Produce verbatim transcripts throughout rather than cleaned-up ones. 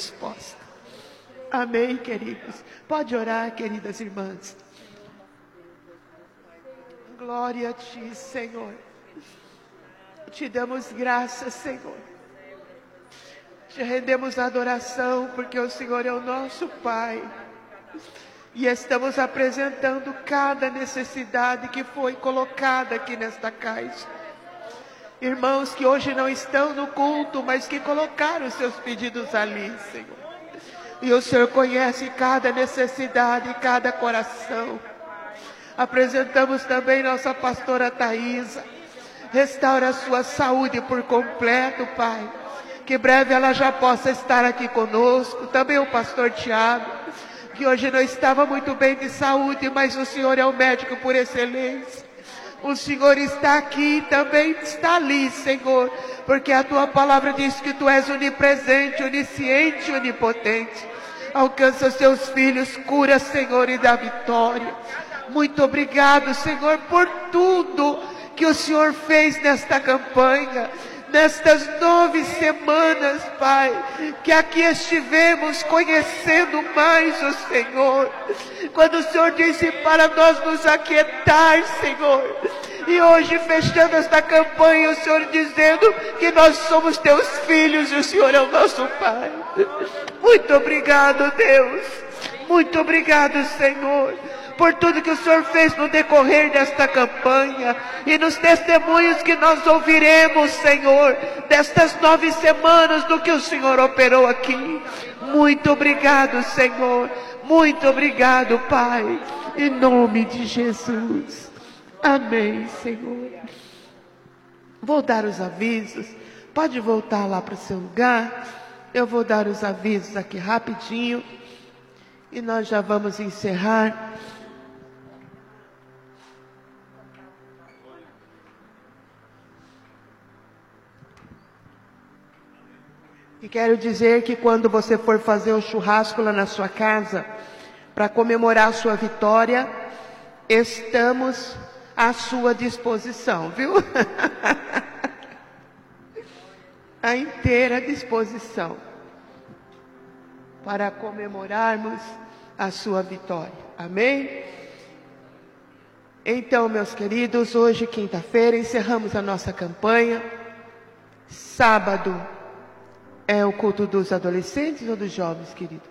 resposta. Amém, queridos. Pode orar, queridas irmãs. Glória a Ti, Senhor. Te damos graças, Senhor. Te rendemos adoração, porque o Senhor é o nosso Pai. E estamos apresentando cada necessidade que foi colocada aqui nesta caixa. Irmãos que hoje não estão no culto, mas que colocaram os seus pedidos ali, Senhor. E o Senhor conhece cada necessidade, cada coração. Apresentamos também nossa pastora Thaisa. Restaura a sua saúde por completo, Pai. Que breve ela já possa estar aqui conosco. Também o pastor Tiago, que hoje não estava muito bem de saúde, mas o Senhor é o médico por excelência. O Senhor está aqui, também está ali, Senhor, porque a Tua palavra diz que Tu és onipresente, onisciente e onipotente. Alcança os Teus filhos, cura, Senhor, e dá vitória. Muito obrigado, Senhor, por tudo que o Senhor fez nesta campanha. Nestas nove semanas, Pai, que aqui estivemos conhecendo mais o Senhor. Quando o Senhor disse para nós nos aquietar, Senhor. E hoje, fechando esta campanha, o Senhor dizendo que nós somos Teus filhos e o Senhor é o nosso Pai. Muito obrigado, Deus. Muito obrigado, Senhor, por tudo que o Senhor fez no decorrer desta campanha e nos testemunhos que nós ouviremos, Senhor, destas nove semanas do que o Senhor operou aqui. Muito obrigado, Senhor. Muito obrigado, Pai. Em nome de Jesus. Amém, Senhor. Vou dar os avisos. Pode voltar lá para o seu lugar. Eu vou dar os avisos aqui rapidinho. E nós já vamos encerrar. E quero dizer que quando você for fazer o churrasco lá na sua casa, para comemorar a sua vitória, estamos à sua disposição, viu? À inteira disposição, para comemorarmos a sua vitória. Amém? Então, meus queridos, hoje, quinta-feira, encerramos a nossa campanha. Sábado é o culto dos adolescentes ou dos jovens, querido?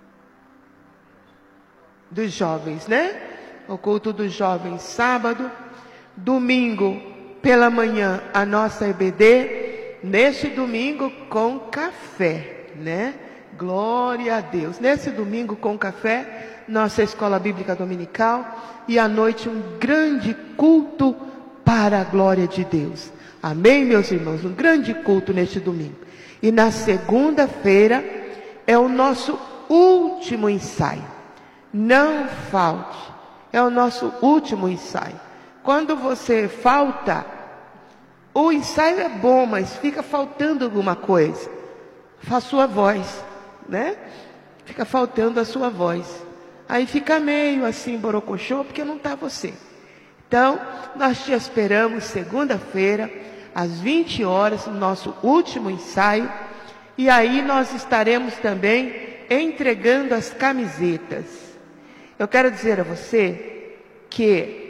Dos jovens, né? O culto dos jovens, sábado. Domingo, pela manhã, a nossa E B D. Neste domingo, com café, né? Glória a Deus. Nesse domingo, com café, nossa escola bíblica dominical. E à noite, um grande culto para a glória de Deus. Amém, meus irmãos? Um grande culto neste domingo. E na segunda-feira é o nosso último ensaio. Não falte. É o nosso último ensaio. Quando você falta, o ensaio é bom, mas fica faltando alguma coisa. A sua voz, né? Fica faltando a sua voz. Aí fica meio assim, borocochô, porque não está você. Então, nós te esperamos segunda-feira, às vinte horas, no nosso último ensaio. E aí nós estaremos também entregando as camisetas. Eu quero dizer a você que